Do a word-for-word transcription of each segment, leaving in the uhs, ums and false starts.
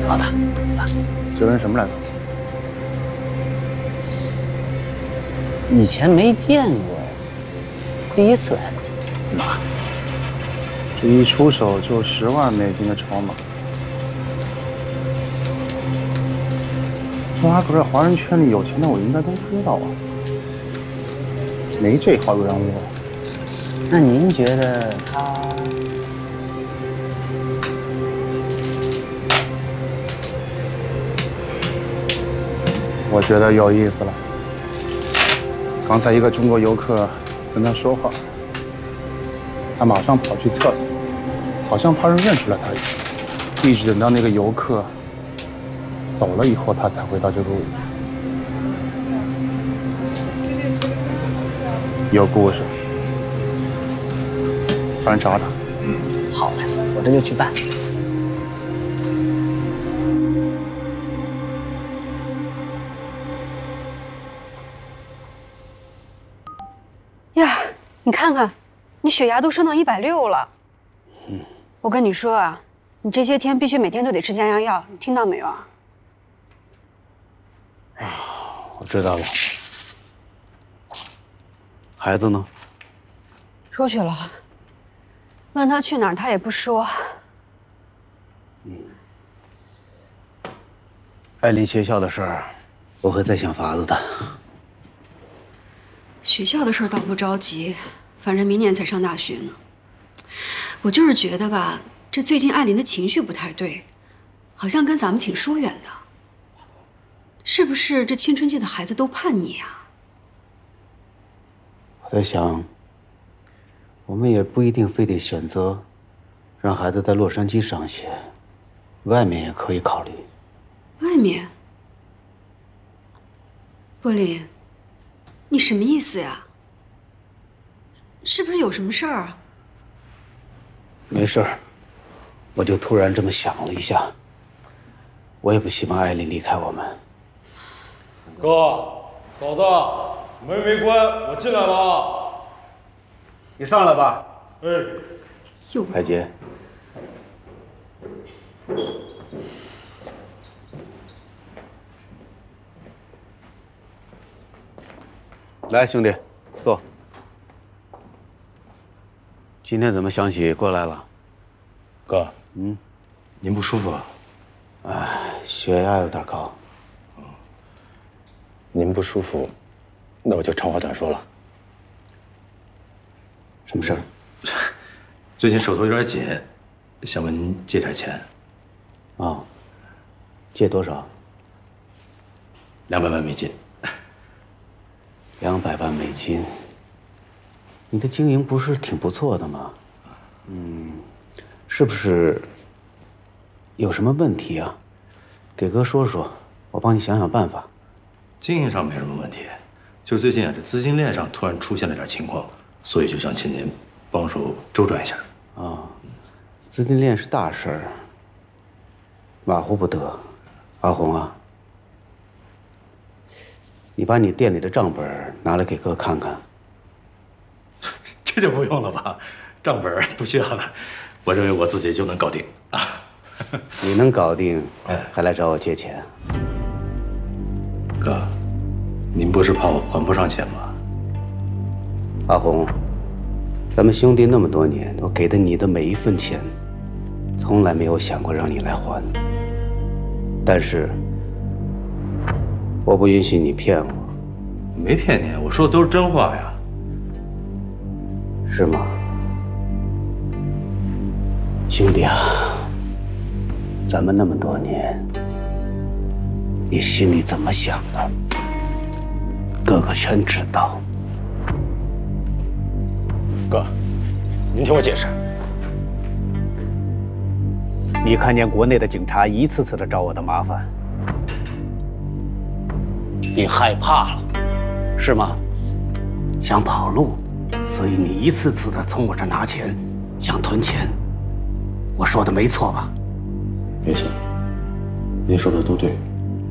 老大，怎么了？ 这人什么来着？ 以前没见过，第一次来的，怎么了？ 这一出手就十万美金的筹码，拉格在华人圈里有钱的，我应该都知道啊。没这号人物。 那您觉得他？ 我觉得有意思了。刚才一个中国游客跟他说话，他马上跑去厕所，好像怕人认出来他一样。一直等到那个游客走了以后，他才回到这个位置。有故事，快人找他。 嗯，好嘞，我这就去办。 呀，你看看，你血压都升到一百六了。 嗯， 我跟你说啊，你这些天必须每天都得吃降压药，你听到没有啊？ 哎，我知道了。孩子呢？ 出去了。问他去哪儿，他也不说。 嗯。艾琳学校的事儿，我会再想法子的。 学校的事儿倒不着急，反正明年才上大学呢。我就是觉得吧，这最近艾琳的情绪不太对，好像跟咱们挺疏远的。是不是这青春期的孩子都叛逆啊？ 我在想，我们也不一定非得选择让孩子在洛杉矶上学，外面也可以考虑。 外面？柏林。你什么意思呀？是不是有什么事儿啊？ 没事儿，我就突然这么想了一下。我也不希望艾琳离开我们。 哥，嫂子，门没关，我进来了啊。 你上来吧。 哎。 哟， 海杰。来，兄弟，坐。今天怎么想起过来了？ 哥， 嗯， 您不舒服啊？ 哎，血压有点高。 嗯，您不舒服，那我就长话短说了。 什么事儿？ 最近手头有点紧，想问您借点钱。 啊、哦，借多少？ 两百万美金。 两百万美金，你的经营不是挺不错的吗？嗯，是不是有什么问题啊？给哥说说，我帮你想想办法。 经营上没什么问题，就最近啊，这资金链上突然出现了点情况，所以就想请您帮手周转一下。 啊、哦，资金链是大事儿，马虎不得。阿红啊。你把你店里的账本拿来给哥看看。 这就不用了吧？账本不需要了，我认为我自己就能搞定啊。 你能搞定，还来找我借钱？ 哥，您不是怕我还不上钱吗？ 阿红，咱们兄弟那么多年，我给的你的每一分钱，从来没有想过让你来还。但是。我不允许你骗我。 没骗你，我说的都是真话呀。 是吗？兄弟啊，咱们那么多年，你心里怎么想的，哥哥全知道。 哥，您听我解释。 你看见国内的警察一次次的找我的麻烦。你害怕了，是吗？想跑路，所以你一次次的从我这拿钱，想囤钱。我说的没错吧？ 没错，您说的都对。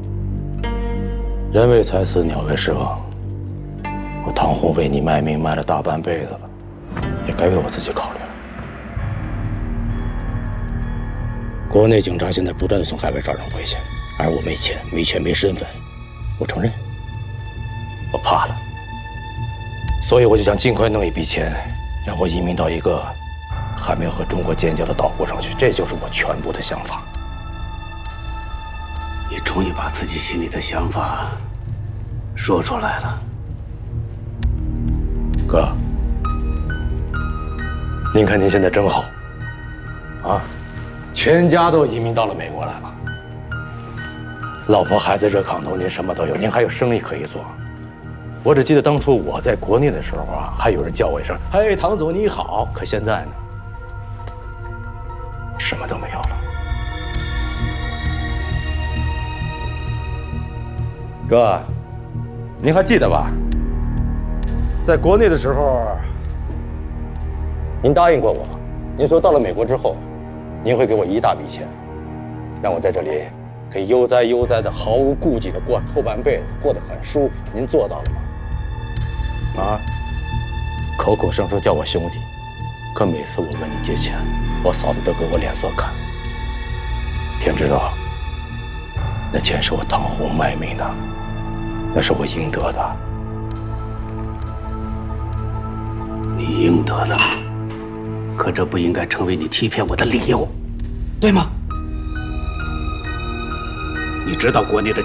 人为财死，鸟为食亡。我唐红为你卖命卖了大半辈子了，也该为我自己考虑了。 国内警察现在不断的从海外招人回去，而我没钱、没权、没身份，我承认，我怕了，所以我就想尽快弄一笔钱，让我移民到一个还没有和中国建交的岛国上去，这就是我全部的想法。 你终于把自己心里的想法说出来了， 哥，您看您现在真好，啊，全家都移民到了美国来了，老婆孩子热炕头，您什么都有，您还有生意可以做。我只记得当初我在国内的时候啊，还有人叫我一声“嘿，唐总你好”，可现在呢，什么都没有了。哥，您还记得吧？在国内的时候，您答应过我，您说到了美国之后，您会给我一大笔钱，让我在这里可以悠哉悠哉的、毫无顾忌的过后半辈子，过得很舒服。您做到了吗？啊，口口声声叫我兄弟，可每次我问你借钱，我嫂子都给我脸色看。天知道，那钱是我当红卖命的，那是我应得的。 你应得的，可这不应该成为你欺骗我的理由，对吗？你知道国内的